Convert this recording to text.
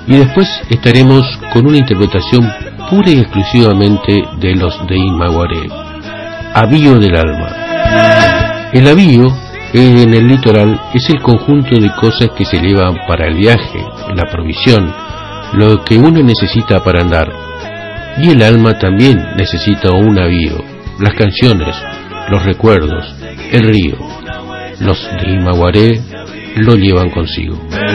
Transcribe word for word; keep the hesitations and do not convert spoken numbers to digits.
Y después estaremos con una interpretación pura y exclusivamente de los de Imaguaré, Avío del alma. El avío en el litoral es el conjunto de cosas que se llevan para el viaje, la provisión, lo que uno necesita para andar. Y el alma también necesita un avío, las canciones, los recuerdos, el río. Los de Imaguaré lo llevan consigo.